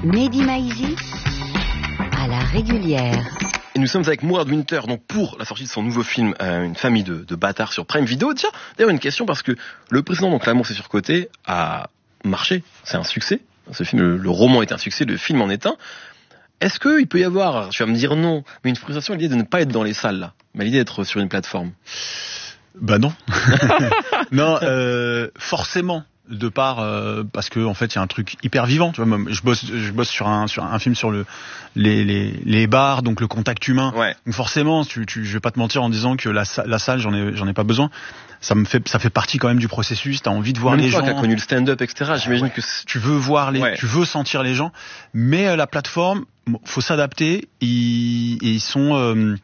Mehdi Maizi à la régulière. Et nous sommes avec Mourad Winter, donc pour la sortie de son nouveau film, Une famille de bâtards sur Prime Video. Tiens, d'ailleurs une question, parce que le précédent, donc L'amour c'est surcoté, a marché, c'est un succès. Ce film, le roman est un succès, le film en est un. Est-ce qu'il peut y avoir, tu vas me dire non, mais une frustration à l'idée de ne pas être dans les salles là, mais à l'idée d'être sur une plateforme? Bah non. Non, forcément. De part parce que en fait il y a un truc hyper vivant, tu vois. Je bosse sur un film sur les bars, donc le contact humain. Ouais. Donc forcément, je vais pas te mentir en disant que la salle j'en ai pas besoin. Ça fait partie quand même du processus. T'as envie de voir les gens. Qui a connu le stand-up, etc. J'imagine que tu veux voir tu veux sentir les gens. Mais la plateforme, faut s'adapter. Ils sont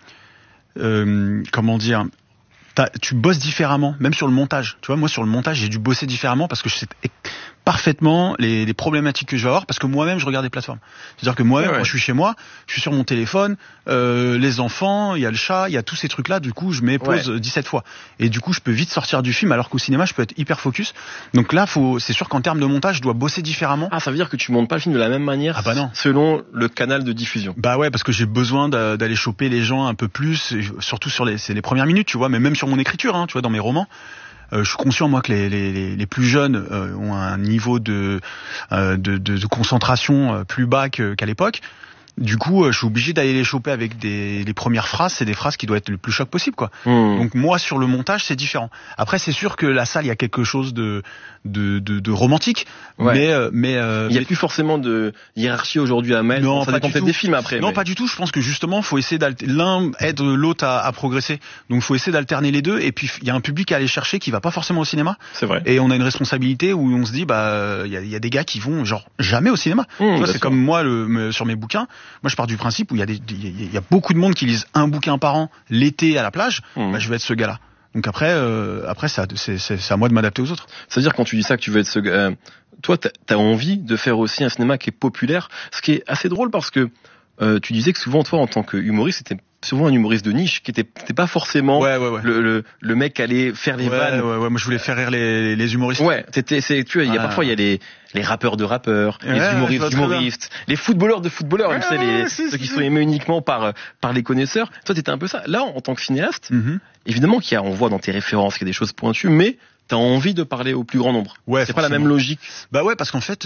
comment dire. Tu bosses différemment, même sur le montage. Tu vois, moi sur le montage, j'ai dû bosser différemment parce que je sais parfaitement les problématiques que je vais avoir, parce que moi-même je regarde des plateformes. C'est-à-dire que moi-même quand je suis chez moi, je suis sur mon téléphone, les enfants, il y a le chat, il y a tous ces trucs-là. Du coup, je mets pause 17 fois. Et du coup, je peux vite sortir du film, alors qu'au cinéma, je peux être hyper focus. Donc là, c'est sûr qu'en termes de montage, je dois bosser différemment. Ah, ça veut dire que tu montes pas le film de la même manière? Ah bah non. Selon le canal de diffusion. Bah ouais, parce que j'ai besoin d'aller choper les gens un peu plus, surtout sur les premières minutes, tu vois, mais même sur mon écriture, hein, tu vois, dans mes romans. Je suis conscient, moi, que les plus jeunes ont un niveau de concentration plus bas qu'à l'époque. Du coup, je suis obligé d'aller les choper avec les premières phrases. C'est des phrases qui doivent être le plus choc possible, quoi. Donc moi, sur le montage, c'est différent. Après, c'est sûr que la salle, il y a quelque chose de romantique, mais il y a plus forcément de hiérarchie aujourd'hui à mettre. Non, ça dépend peut-être des films après. Non, pas du tout. Je pense que justement, faut essayer l'un aide l'autre à progresser. Donc, faut essayer d'alterner les deux. Et puis, il y a un public à aller chercher qui va pas forcément au cinéma. C'est vrai. Et on a une responsabilité où on se dit, il y a des gars qui vont genre jamais au cinéma. Tu vois, c'est comme moi sur mes bouquins. Moi, je pars du principe où il y a beaucoup de monde qui lisent un bouquin par an l'été à la plage. Bah, je vais être ce gars-là. Donc après c'est à moi de m'adapter aux autres. C'est-à-dire, quand tu dis ça, que tu veux être ce gars, toi, t'as envie de faire aussi un cinéma qui est populaire, ce qui est assez drôle parce que tu disais que souvent, toi, en tant qu'humoriste, c'était souvent un humoriste de niche qui était pas forcément le mec qui allait faire les vannes. Moi je voulais faire rire les humoristes. Ouais, tu vois, parfois il y a les rappeurs de rappeurs, les humoristes d'humoristes, les footballeurs de footballeurs, ceux qui sont aimés uniquement par les connaisseurs. Toi, t'étais un peu ça. Là, en tant que cinéaste, évidemment on voit dans tes références qu'il y a des choses pointues, mais t'as envie de parler au plus grand nombre. Ouais, c'est pas la même logique. Bah ouais, parce qu'en fait,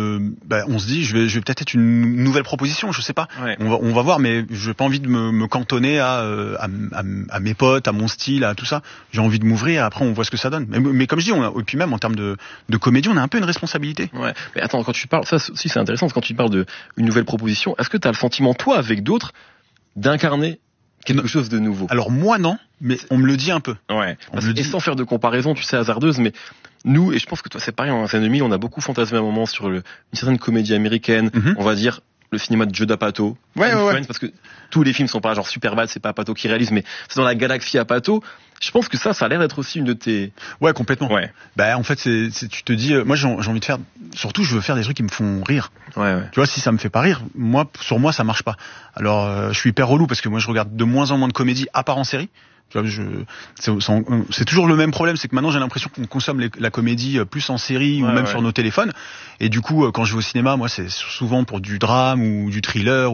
on se dit, je vais peut-être être une nouvelle proposition, je sais pas. Ouais. On va voir, mais j'ai pas envie de me cantonner à mes potes, à mon style, à tout ça. J'ai envie de m'ouvrir. Après, on voit ce que ça donne. Mais comme je dis, et puis même en termes de comédie, on a un peu une responsabilité. Ouais. Mais attends, quand tu parles, ça aussi c'est intéressant, quand tu parles une nouvelle proposition, est-ce que t'as le sentiment, toi, avec d'autres, d'incarner quelque chose de nouveau? Alors moi non, mais on me le dit un peu. Ouais. Et sans faire de comparaison, tu sais, hasardeuse, mais nous, et je pense que toi c'est pareil, en scène 2000, on a beaucoup fantasmé un moment sur une certaine comédie américaine, on va dire le cinéma de Joe D'Apato, Friends, parce que tous les films sont pas genre Superbad, c'est pas Apatow qui réalise, mais c'est dans la galaxie Apatow. Je pense que ça a l'air d'être aussi une de tes... Ouais, complètement. Ouais. Bah, en fait, tu te dis, moi, j'ai envie de faire, surtout, je veux faire des trucs qui me font rire. Ouais. Tu vois, si ça me fait pas rire, sur moi, ça marche pas. Alors, je suis hyper relou parce que moi, je regarde de moins en moins de comédies à part en série. Tu vois, c'est toujours le même problème, c'est que maintenant j'ai l'impression qu'on consomme la comédie plus en série ou même sur nos téléphones. Et du coup, quand je vais au cinéma, moi c'est souvent pour du drame ou du thriller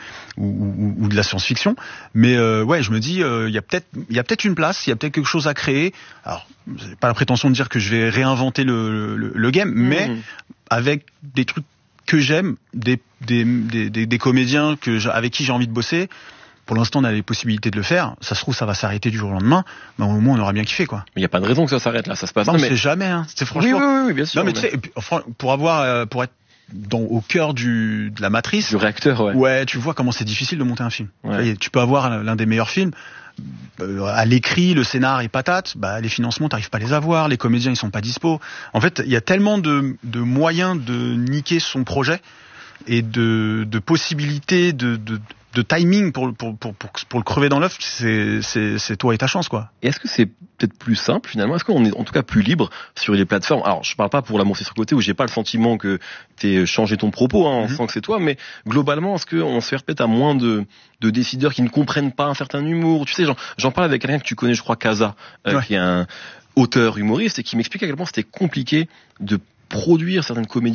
ou de la science-fiction. Mais je me dis, il y a peut-être une place, il y a peut-être quelque chose à créer. Alors, j'ai pas la prétention de dire que je vais réinventer le game, mais avec des trucs que j'aime, des comédiens avec qui j'ai envie de bosser. Pour l'instant, on a les possibilités de le faire. Ça se trouve, ça va s'arrêter du jour au lendemain. Mais au moins, on aura bien kiffé, quoi. Il n'y a pas de raison que ça s'arrête là. Ça se passe. Non, mais c'est jamais. Hein. C'est franchement. Oui, bien sûr. Non, mais tu sais, pour être au cœur de la matrice. Du réacteur, ouais. Ouais, tu vois comment c'est difficile de monter un film. Ouais. Tu peux avoir l'un des meilleurs films. À l'écrit, le scénar est patate. Bah, les financements, t'arrives pas à les avoir. Les comédiens, ils sont pas dispo. En fait, il y a tellement de moyens de niquer son projet et de possibilités de timing pour le crever dans l'œuf, c'est toi et ta chance, quoi. Et est-ce que c'est peut-être plus simple finalement? Est-ce qu'on est en tout cas plus libre sur les plateformes? Alors, je parle pas pour L'amour c'est surcoté où j'ai pas le sentiment que t'aies changé ton propos, on sent que c'est toi, mais globalement, est-ce qu'on se fait peut-être à moins de décideurs qui ne comprennent pas un certain humour? Tu sais, j'en parle avec quelqu'un que tu connais, je crois, Casa, qui est un auteur humoriste et qui m'explique à quel point c'était compliqué de produire certaines comédies